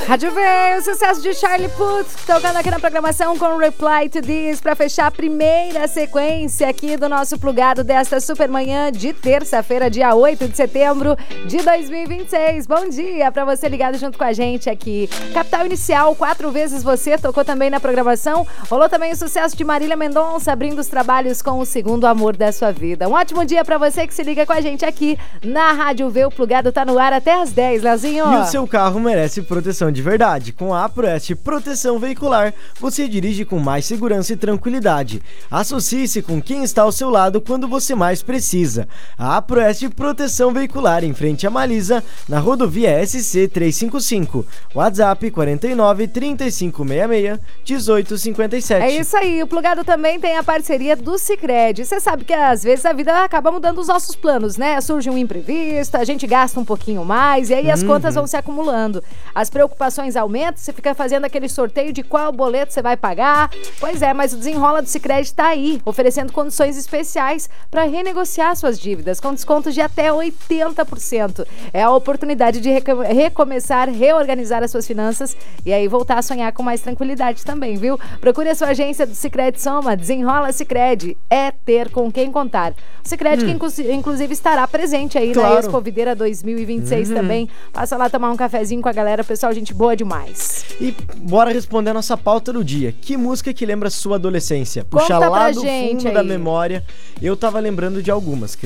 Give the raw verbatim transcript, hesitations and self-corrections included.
Rádio Vê, o sucesso de Charlie Puth, tocando aqui na programação com Reply to This, para fechar a primeira sequência aqui do nosso plugado desta super manhã de terça-feira, dia oito de setembro de dois mil e vinte e seis. Bom dia para você ligado junto com a gente aqui. Capital Inicial, quatro vezes você, tocou também na programação. Rolou também o sucesso de Marília Mendonça, abrindo os trabalhos com o segundo amor da sua vida. Um ótimo dia para você que se liga com a gente aqui na Rádio Vê. O plugado tá no ar até às dez, Leozinho. E o seu carro merece proteção de verdade. Com a Aproeste Proteção Veicular, você dirige com mais segurança e tranquilidade. Associe-se com quem está ao seu lado quando você mais precisa. A Aproeste Proteção Veicular, em frente a Malisa, na rodovia S C trezentos e cinquenta e cinco. WhatsApp quarenta e nove, trinta e cinco sessenta e seis, dezoito cinquenta e sete. É isso aí, o plugado também tem a parceria do Sicredi. Você sabe que às vezes a vida acaba mudando os nossos planos, né? Surge um imprevisto, a gente gasta um pouquinho mais e aí as uhum. contas vão se acumulando. As preocupações aumentam, você fica fazendo aquele sorteio de qual boleto você vai pagar. Pois é, mas o Desenrola do Sicredi está aí, oferecendo condições especiais para renegociar suas dívidas, com descontos de até oitenta por cento. É a oportunidade de recom- recomeçar, reorganizar as suas finanças e aí voltar a sonhar com mais tranquilidade também, viu? Procure a sua agência do Sicredi Soma, Desenrola Sicredi, é ter com quem contar. O Sicredi hum. que inclu- inclusive estará presente aí claro. na Expo Videira dois mil e vinte e seis uhum. também. Passa lá tomar um cafezinho com a galera, pessoal, gente boa demais. E bora responder a nossa pauta do dia. Que música que lembra sua adolescência? Puxa Conta lá pra do gente fundo aí. da memória. Eu tava lembrando de algumas.